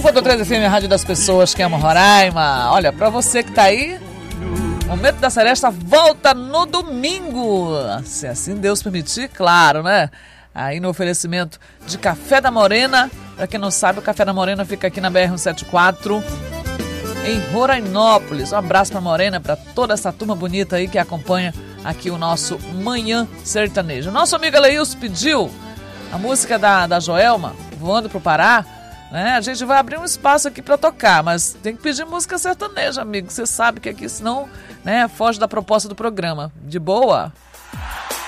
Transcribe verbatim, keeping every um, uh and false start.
cento e três F M, Rádio das Pessoas que amam Roraima. Olha, pra você que tá aí, o Momento da Seresta volta no domingo. Se assim Deus permitir, claro, né? Aí no oferecimento de Café da Morena. Pra quem não sabe, o Café da Morena fica aqui na B R cento e setenta e quatro, em Rorainópolis. Um abraço pra Morena, pra toda essa turma bonita aí que acompanha aqui o nosso Manhã Sertanejo. Nosso amigo Aleilson pediu a música da, da Joelma, Voando pro Pará, né? A gente vai abrir um espaço aqui pra tocar, mas tem que pedir música sertaneja, amigo. Você sabe que aqui senão, né, foge da proposta do programa. De boa?